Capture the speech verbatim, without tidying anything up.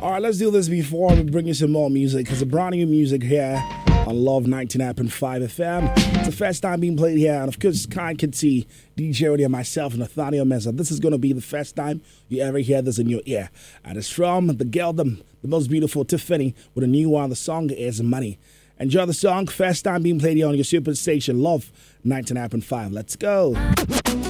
All right, let's do this before we bring you some more music, because the brand new music here on Love ninety-nine point five F M. It's the first time being played here, and of course, Kind can see D J Odi and myself, Nathaniel Meza. This is going to be the first time you ever hear this in your ear. And it's from the girl, the, the most beautiful Tiffany, with a new one. The song is Money. Enjoy the song, first time being played here on your super station, Love ninety-nine point five. Let's go.